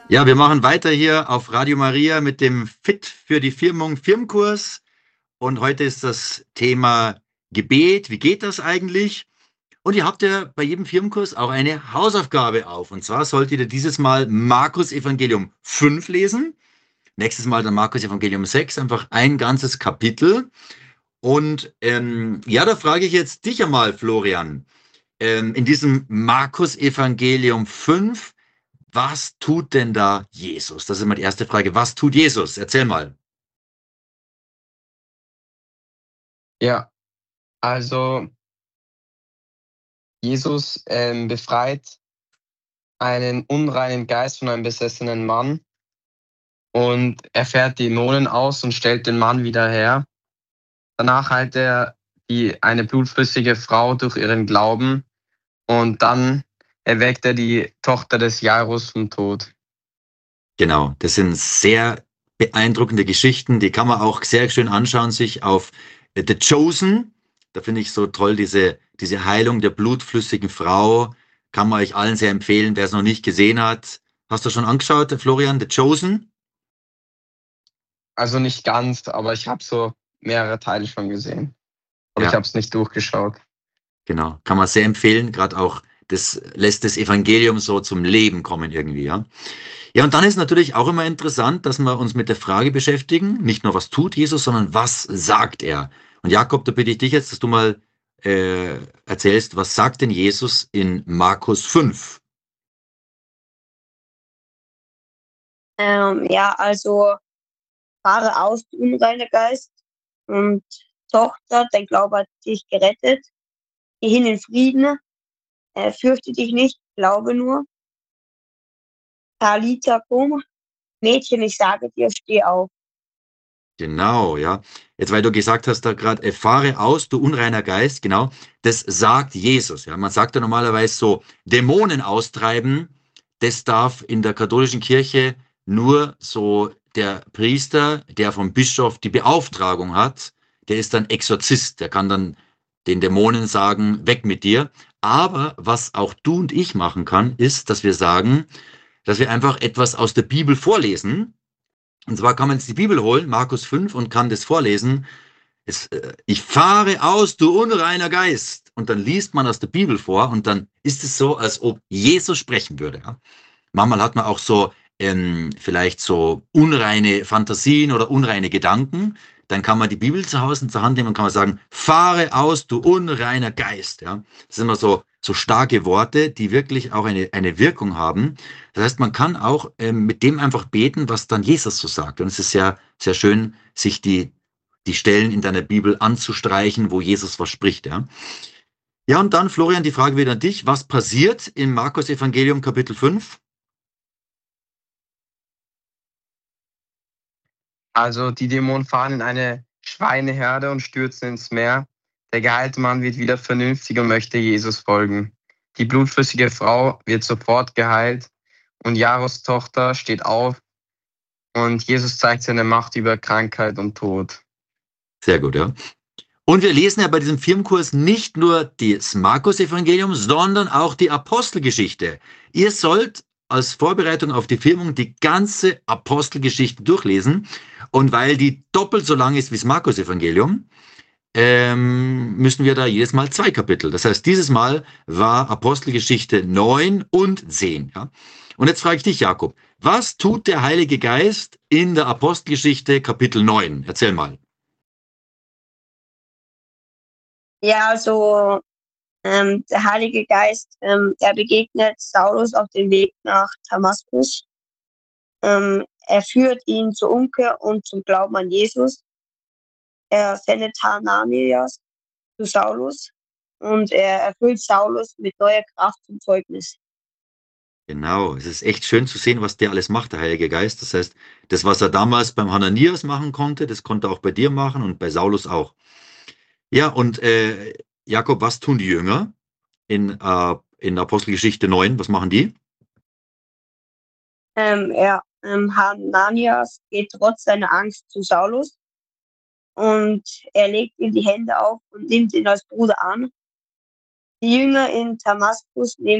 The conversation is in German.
Ja, wir machen weiter hier auf Radio Maria mit dem Fit für die Firmung Firmenkurs. Und heute ist das Thema Gebet. Wie geht das eigentlich? Und ihr habt ja bei jedem Firmenkurs auch eine Hausaufgabe auf. Und zwar solltet ihr dieses Mal Markus Evangelium 5 lesen. Nächstes Mal dann Markus Evangelium 6, einfach ein ganzes Kapitel. Und ja, da frage ich jetzt dich einmal, Florian. In diesem Markus Evangelium 5, was tut denn da Jesus? Das ist meine erste Frage. Was tut Jesus? Erzähl mal. Ja, also Jesus befreit einen unreinen Geist von einem besessenen Mann und er fährt Dämonen aus und stellt den Mann wieder her. Danach heilt er eine blutflüssige Frau durch ihren Glauben und dann erweckt er die Tochter des Jairus vom Tod. Genau, das sind sehr beeindruckende Geschichten. Die kann man auch sehr schön anschauen, sich auf The Chosen. Da finde ich so toll, diese Heilung der blutflüssigen Frau. Kann man euch allen sehr empfehlen, wer es noch nicht gesehen hat. Hast du schon angeschaut, Florian, The Chosen? Also nicht ganz, aber ich habe so mehrere Teile schon gesehen. Aber ich Ja, habe es nicht durchgeschaut. genau. Kann man sehr empfehlen. Gerade auch, das lässt das Evangelium so zum Leben kommen irgendwie, ja. Ja, und dann ist natürlich auch immer interessant, dass wir uns mit der Frage beschäftigen, nicht nur was tut Jesus, sondern was sagt er? Und Jakob, da bitte ich dich jetzt, dass du mal erzählst, was sagt denn Jesus in Markus 5? Ja, also fahre aus, du unreiner Geist, und Tochter, dein Glaube hat dich gerettet. Geh hin in Frieden, fürchte dich nicht, glaube nur. Talita kum, Mädchen, ich sage dir, steh auf. Genau, ja. Jetzt, weil du gesagt hast, da gerade, fahre aus, du unreiner Geist, genau, das sagt Jesus. Ja, man sagt ja normalerweise so, Dämonen austreiben, das darf in der katholischen Kirche nur so der Priester, der vom Bischof die Beauftragung hat, der ist dann Exorzist, der kann dann den Dämonen sagen, weg mit dir. Aber was auch du und ich machen kann, ist, dass wir sagen, dass wir einfach etwas aus der Bibel vorlesen. Und zwar kann man jetzt die Bibel holen, Markus 5, und kann das vorlesen. Ich fahre aus, du unreiner Geist. Und dann liest man aus der Bibel vor und dann ist es so, als ob Jesus sprechen würde. Ja? Manchmal hat man auch so vielleicht so unreine Fantasien oder unreine Gedanken. Dann kann man die Bibel zu Hause zur Hand nehmen und kann man sagen, fahre aus, du unreiner Geist. Ja? Das sind immer so starke Worte, die wirklich auch eine Wirkung haben. Das heißt, man kann auch mit dem einfach beten, was dann Jesus so sagt. Und es ist sehr, sehr schön, sich die Stellen in deiner Bibel anzustreichen, wo Jesus was spricht. Ja, ja, und dann, Florian, die Frage wieder an dich. Was passiert im Markus Evangelium Kapitel 5? Also die Dämonen fahren in eine Schweineherde und stürzen ins Meer. Der geheilte Mann wird wieder vernünftig und möchte Jesus folgen. Die blutflüssige Frau wird sofort geheilt und Jaros Tochter steht auf und Jesus zeigt seine Macht über Krankheit und Tod. Sehr gut, ja. Und wir lesen ja bei diesem Firmenkurs nicht nur das Markus-Evangelium, sondern auch die Apostelgeschichte. Ihr sollt als Vorbereitung auf die Firmung die ganze Apostelgeschichte durchlesen. Und weil die doppelt so lang ist wie das Markus-Evangelium, müssen wir da jedes Mal 2 Kapitel. Das heißt, dieses Mal war Apostelgeschichte 9 und 10. Ja? Und jetzt frage ich dich, Jakob, was tut der Heilige Geist in der Apostelgeschichte Kapitel 9? Erzähl mal. Ja, also der Heilige Geist, der begegnet Saulus auf dem Weg nach Damaskus. Er führt ihn zur Umkehr und zum Glauben an Jesus. Er sendet Hananias zu Saulus und er erfüllt Saulus mit neuer Kraft zum Zeugnis. Genau, es ist echt schön zu sehen, was der alles macht, der Heilige Geist. Das heißt, das, was er damals beim Hananias machen konnte, das konnte er auch bei dir machen und bei Saulus auch. Ja, und Jakob, was tun die Jünger in Apostelgeschichte 9? Was machen die? Hananias geht trotz seiner Angst zu Saulus und er legt ihm die Hände auf und nimmt ihn als Bruder an. Die Jünger in Damaskus nehmen